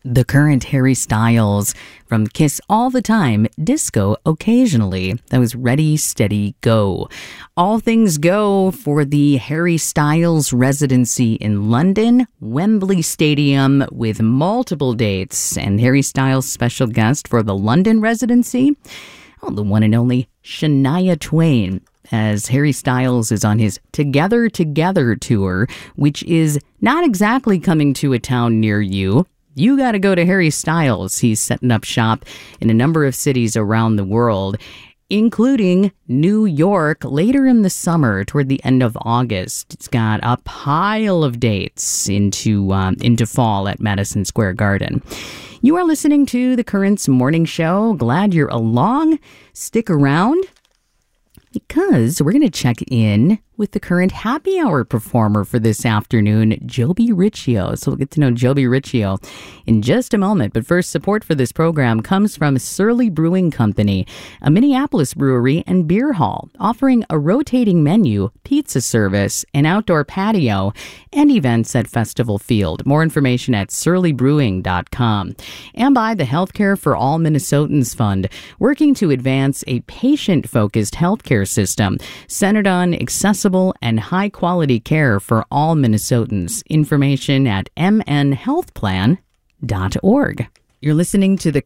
The current Harry Styles from Kiss All the Time, Disco Occasionally. That was Ready, Steady, Go. All things go for the Harry Styles residency in London, Wembley Stadium, with multiple dates. And Harry Styles' special guest for the London residency, the one and only Shania Twain, as Harry Styles is on his Together Together tour, which is not exactly coming to a town near you. You got to go to Harry Styles. He's setting up shop in a number of cities around the world, including New York later in the summer toward the end of August. It's got a pile of dates into fall at Madison Square Garden. You are listening to The Currents Morning Show. Glad you're along. Stick around, because we're going to check in with the current happy hour performer for this afternoon, Joby Riccio. So we'll get to know Joby Riccio in just a moment. But first, support for this program comes from Surly Brewing Company, a Minneapolis brewery and beer hall, offering a rotating menu, pizza service, an outdoor patio, and events at Festival Field. More information at surlybrewing.com. And by the Healthcare for All Minnesotans Fund, working to advance a patient-focused healthcare system centered on accessible and high-quality care for all Minnesotans. Information at mnhealthplan.org. You're listening to the